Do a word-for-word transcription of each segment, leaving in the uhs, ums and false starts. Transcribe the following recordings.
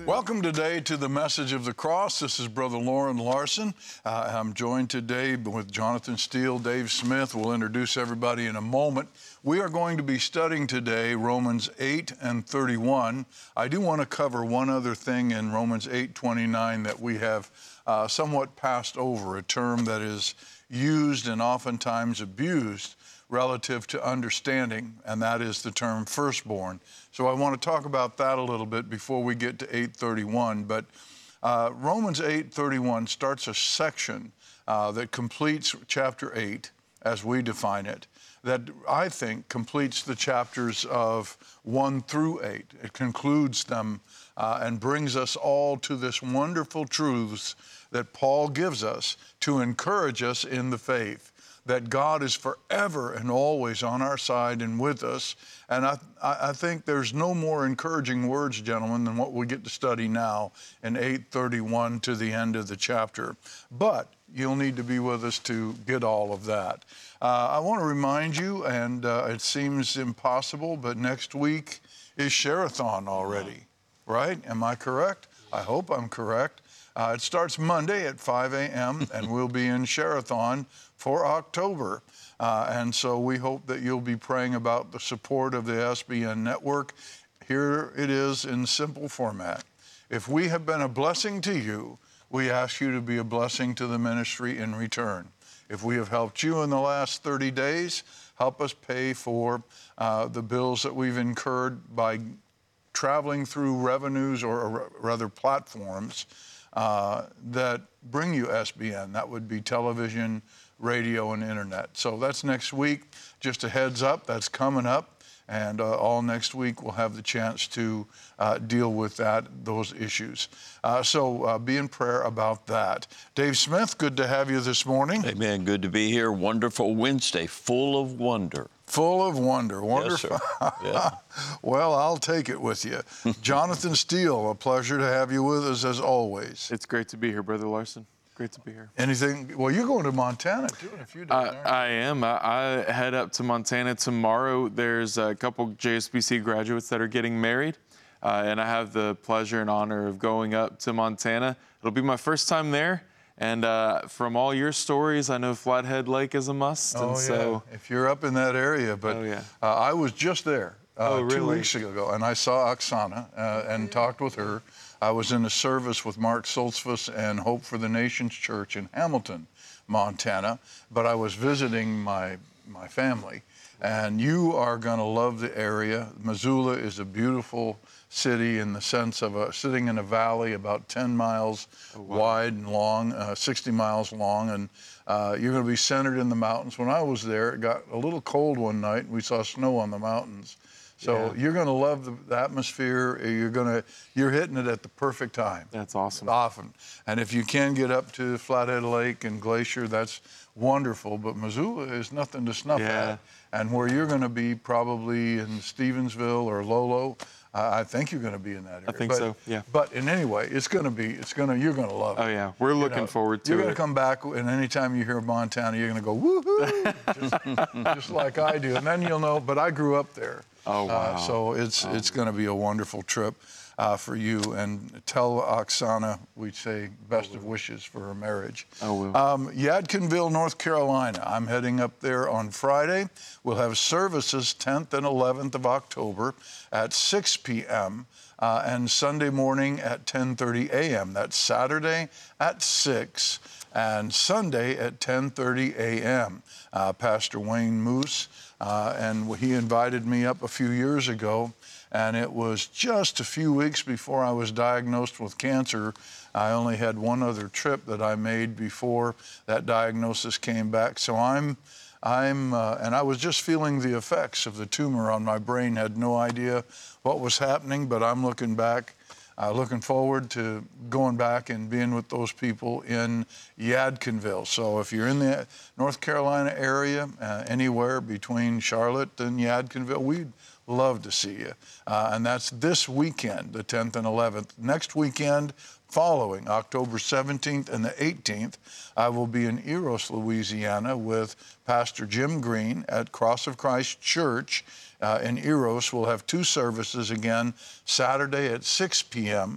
Welcome today to the Message of the Cross. This is Brother Loren Larson. Uh, I'm joined today with Jonathan Steele, Dave Smith. We'll introduce everybody in a moment. We are going to be studying today Romans eight and thirty-one. I do want to cover one other thing in Romans eight twenty-nine that we have uh, somewhat passed over, a term that is used and oftentimes abused relative to understanding, and that is the term firstborn. So I want to talk about that a little bit before we get to eight thirty-one. But uh, Romans eight thirty-one starts a section uh, that completes chapter eight as we define it, that I think completes the chapters of one through eight. It concludes them uh, and brings us all to this wonderful truths that Paul gives us to encourage us in the faith, that God is forever and always on our side and with us. And I, I think there's no more encouraging words, gentlemen, than what we get to study now in eight thirty-one to the end of the chapter. But you'll need to be with us to get all of that. Uh, I want to remind you, and uh, it seems impossible, but next week is Share-a-thon already, right? Am I correct? I hope I'm correct. Uh, it starts Monday at five a m and we'll be in Share-a-thon for October. Uh, and so we hope that you'll be praying about the support of the S B N network. Here it is in simple format. If we have been a blessing to you, we ask you to be a blessing to the ministry in return. If we have helped you in the last thirty days, help us pay for uh, the bills that we've incurred by traveling through revenues or, or rather platforms uh, that bring you S B N. That would be television, radio, and internet. So that's next week. Just a heads up, that's coming up. And uh, all next week we'll have the chance to uh, deal with that, those issues. Uh, so uh, be in prayer about that. Dave Smith, good to have you this morning. Amen. Good to be here. Wonderful Wednesday, full of wonder. Full of wonder. Wonderful. Yes, sir. Yeah. Well, I'll take it with you. Jonathan Steele, a pleasure to have you with us as always. It's great to be here, Brother Larson. Great to be here. Anything? Well, you're going to Montana too in a few days. I, I am. I, I head up to Montana tomorrow. There's a couple J S B C graduates that are getting married, uh, and I have the pleasure and honor of going up to Montana. It'll be my first time there, and uh, from all your stories, I know Flathead Lake is a must. Oh, and so, yeah, if you're up in that area. But oh, yeah. uh, I was just there uh, oh, really? two weeks ago, and I saw Oksana uh, and talked with her. I was in a service with Mark Solzfus and Hope for the Nations Church in Hamilton, Montana, but I was visiting my, my family. And you are going to love the area. Missoula is a beautiful city in the sense of a, sitting in a valley about ten miles oh, wow. wide and long, uh, sixty miles long, and uh, you're going to be centered in the mountains. When I was there, it got a little cold one night, and we saw snow on the mountains. So yeah. you're going to love the, the atmosphere. You're going to you're hitting it at the perfect time. That's awesome. Often, and if you can get up to Flathead Lake and Glacier, that's wonderful. But Missoula is nothing to snuff yeah. at. And where you're going to be, probably in Stevensville or Lolo, uh, I think you're going to be in that area. I think but, so. Yeah. But in any way, it's going to be. It's going to. You're going to love it. Oh yeah, we're looking you know, forward to you're it. You're going to come back, and anytime you hear Montana, you're going to go woohoo, just, just like I do. And then you'll know. But I grew up there. Oh, wow. Uh, so it's oh. it's going to be a wonderful trip uh, for you. And tell Oksana we say best of wishes for her marriage. I will. Um, Yadkinville, North Carolina. I'm heading up there on Friday. We'll have services tenth and eleventh of October at six p m Uh, and Sunday morning at ten thirty a m That's Saturday at six and Sunday at ten thirty a m Uh, Pastor Wayne Moose. Uh, and he invited me up a few years ago, and it was just a few weeks before I was diagnosed with cancer. I only had one other trip that I made before that diagnosis came back. So I'm, I'm, uh, and I was just feeling the effects of the tumor on my brain, had no idea what was happening, but I'm looking back, uh, looking forward to going back and being with those people in Yadkinville. So if you're in the North Carolina area, uh, anywhere between Charlotte and Yadkinville, we'd love to see you. Uh, and that's this weekend, the tenth and eleventh. Next weekend, following October seventeenth and the eighteenth, I will be in Eros, Louisiana with Pastor Jim Green at Cross of Christ Church uh, in Eros. We'll have two services again, Saturday at six p m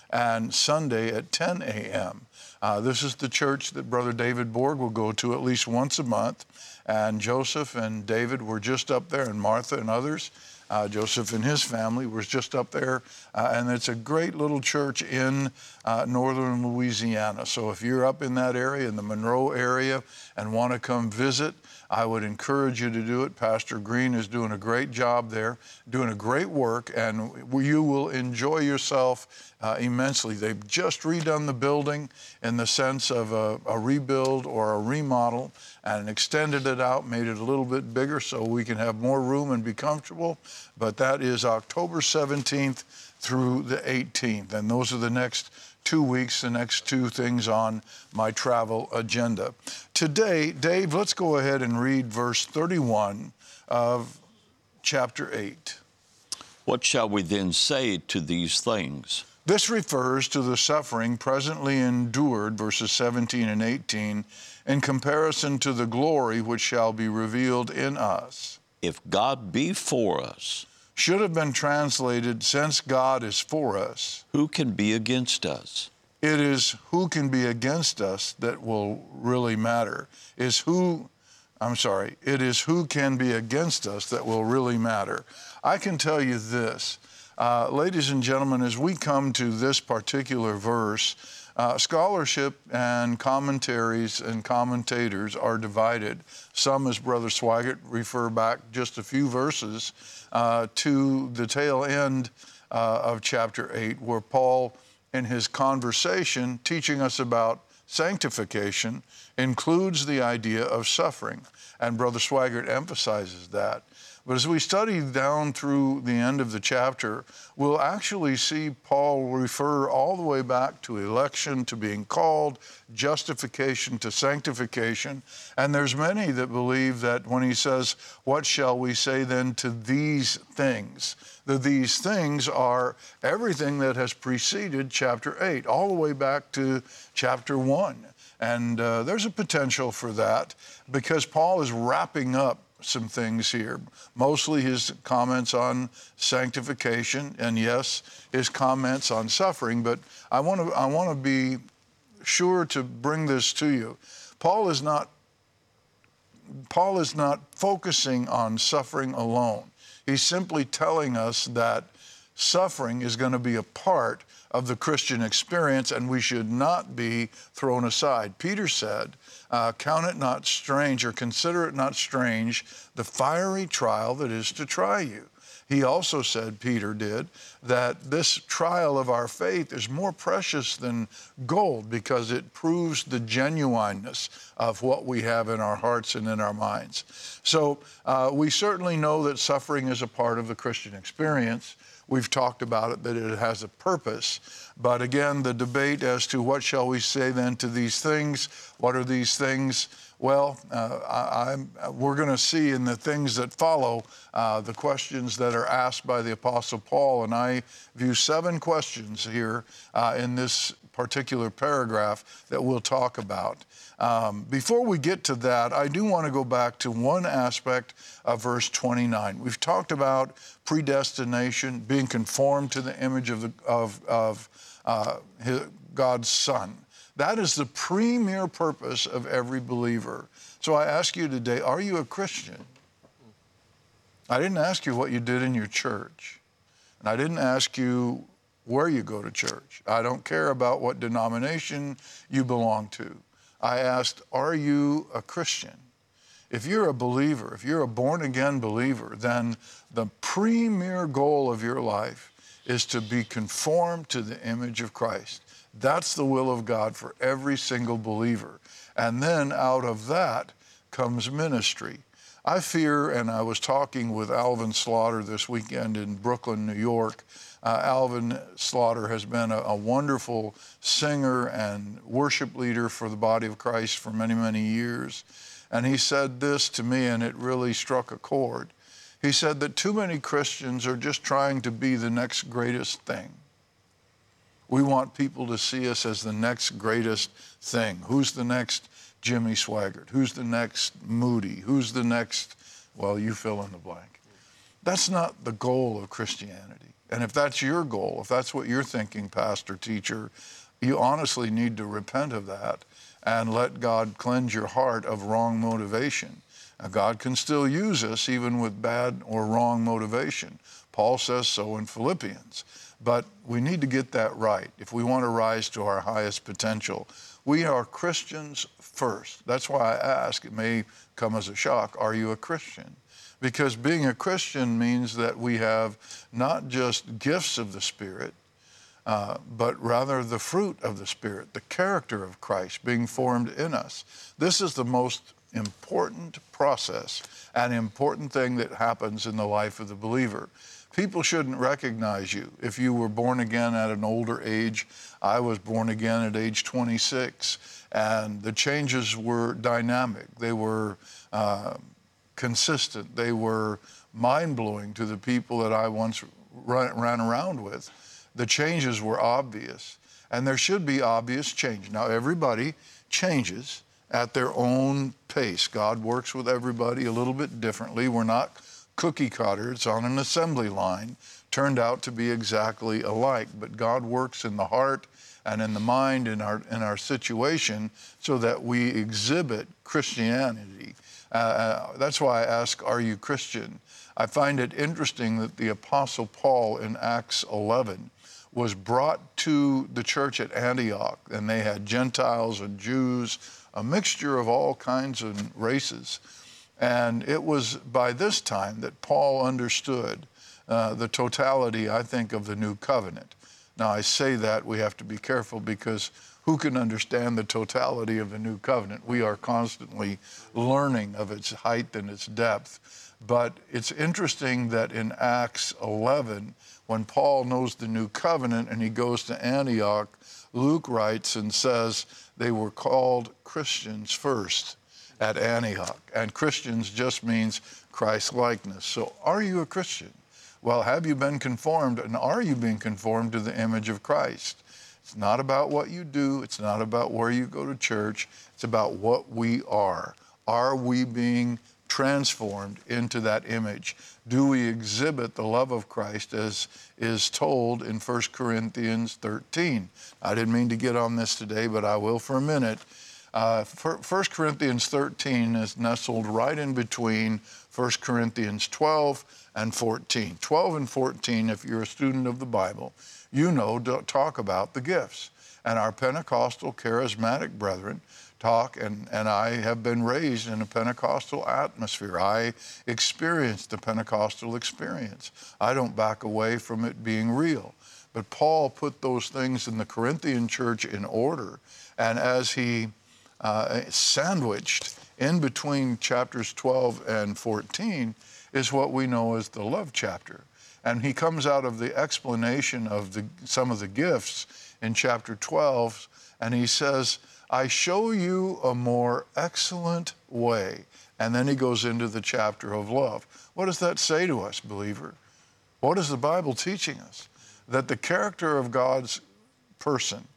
and Sunday at ten a.m. Uh, this is the church that Brother David Borg will go to at least once a month. And Joseph and David were just up there, and Martha and others. Uh, Joseph and his family was just up there. Uh, and it's a great little church in uh, northern Louisiana. So if you're up in that area, in the Monroe area, and want to come visit, I would encourage you to do it. Pastor Green is doing a great job there, doing a great work, and you will enjoy yourself uh, immensely. They've just redone the building in the sense of a, a rebuild or a remodel, and extended it out, made it a little bit bigger so we can have more room and be comfortable. But that is October seventeenth through the eighteenth, and those are the next two weeks, the next two things on my travel agenda. Today, Dave, let's go ahead and read verse thirty-one of chapter eight. What shall we then say to these things? This refers to the suffering presently endured, verses seventeen and eighteen, in comparison to the glory which shall be revealed in us. If God be for us, Should have been translated, since God is for us, who can be against us? it is who can be against us that will really matter. Is who, I'm sorry, it is who can be against us that will really matter. I can tell you this, uh, ladies and gentlemen, as we come to this particular verse, uh, scholarship and commentaries and commentators are divided. Some, as Brother Swigert, refer back just a few verses uh, to the tail end uh, of chapter eight, where Paul, in his conversation teaching us about sanctification, includes the idea of suffering. And Brother Swigert emphasizes that. But as we study down through the end of the chapter, we'll actually see Paul refer all the way back to election, to being called, justification, to sanctification. And there's many that believe that when he says, what shall we say then to these things? The these things are everything that has preceded chapter eight, all the way back to chapter one. And uh, there's a potential for that because Paul is wrapping up some things here, mostly his comments on sanctification, and yes, his comments on suffering. But I want to I want to be sure to bring this to you. Paul is not Paul is not focusing on suffering alone. He's simply telling us that suffering is going to be a part of the Christian experience, and we should not be thrown aside. Peter said, uh, count it not strange, or consider it not strange, the fiery trial that is to try you. He also said, Peter did, that this trial of our faith is more precious than gold because it proves the genuineness of what we have in our hearts and in our minds. So uh, we certainly know that suffering is a part of the Christian experience. We've talked about it, that it has a purpose. But again, the debate as to what shall we say then to these things, what are these things? Well, uh, I, I'm, we're going to see in the things that follow uh, the questions that are asked by the Apostle Paul. And I view seven questions here uh, in this particular paragraph that we'll talk about. Um, before we get to that, I do want to go back to one aspect of verse twenty-nine. We've talked about predestination, being conformed to the image of, the, of, of uh, his, God's Son. That is the premier purpose of every believer. So I ask you today, are you a Christian? I didn't ask you what you did in your church. And I didn't ask you where you go to church. I don't care about what denomination you belong to. I asked, are you a Christian? If you're a believer, if you're a born-again believer, then the premier goal of your life is to be conformed to the image of Christ. That's the will of God for every single believer. And then out of that comes ministry. I fear, and I was talking with Alvin Slaughter this weekend in Brooklyn, New York. Uh, Alvin Slaughter has been a, a wonderful singer and worship leader for the body of Christ for many, many years. And he said this to me, and it really struck a chord. He said that too many Christians are just trying to be the next greatest thing. We want people to see us as the next greatest thing. Who's the next Jimmy Swaggart? Who's the next Moody? Who's the next, well, you fill in the blank. That's not the goal of Christianity. And if that's your goal, if that's what you're thinking, pastor, teacher, you honestly need to repent of that and let God cleanse your heart of wrong motivation. Now, God can still use us even with bad or wrong motivation. Paul says so in Philippians. But we need to get that right if we want to rise to our highest potential. We are Christians first. That's why I ask, it may come as a shock, are you a Christian? Because being a Christian means that we have not just gifts of the Spirit, uh, but rather the fruit of the Spirit, the character of Christ being formed in us. This is the most important process and important thing that happens in the life of the believer. People shouldn't recognize you. If you were born again at an older age, I was born again at age twenty-six, and the changes were dynamic. They were uh, consistent. They were mind-blowing to the people that I once ran, ran around with. The changes were obvious, and there should be obvious change. Now, everybody changes at their own pace. God works with everybody a little bit differently. We're not cookie cutters on an assembly line turned out to be exactly alike, but God works in the heart and in the mind in our in our situation so that we exhibit Christianity. Uh, that's why I ask, are you Christian? I find it interesting that the Apostle Paul in Acts eleven was brought to the church at Antioch, and they had Gentiles and Jews, a mixture of all kinds of races. And it was by this time that Paul understood uh, the totality, I think, of the new covenant. Now, I say that we have to be careful because who can understand the totality of the new covenant? We are constantly learning of its height and its depth. But it's interesting that in Acts eleven, when Paul knows the new covenant and he goes to Antioch, Luke writes and says they were called Christians first at Antioch. And Christians just means Christ-likeness. So are you a Christian? Well, have you been conformed, and are you being conformed to the image of Christ? It's not about what you do. It's not about where you go to church. It's about what we are. Are we being transformed into that image? Do we exhibit the love of Christ as is told in First Corinthians thirteen? I didn't mean to get on this today, but I will for a minute. Uh, First Corinthians thirteen is nestled right in between First Corinthians twelve and fourteen. twelve and fourteen, if you're a student of the Bible, you know, talk about the gifts. And our Pentecostal charismatic brethren talk, and, and I have been raised in a Pentecostal atmosphere. I experienced the Pentecostal experience. I don't back away from it being real. But Paul put those things in the Corinthian church in order, and as he Uh, sandwiched in between chapters twelve and fourteen is what we know as the love chapter. And he comes out of the explanation of the, some of the gifts in chapter twelve, and he says, I show you a more excellent way. And then he goes into the chapter of love. What does that say to us, believer? What is the Bible teaching us? That the character of God's person